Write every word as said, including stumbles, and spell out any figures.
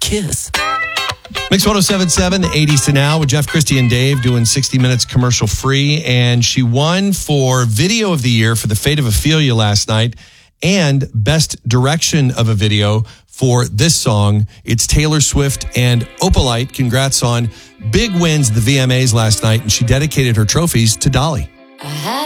kiss. Mix one oh seven point seven, the eighties to now with Jeff, Christy, and Dave doing sixty minutes commercial free. And she won for Video of the Year for The Fate of Ophelia last night and Best Direction of a Video for this song. It's Taylor Swift and Opalite. Congrats on big wins at the V M As last night. And she dedicated her trophies to Dolly. I had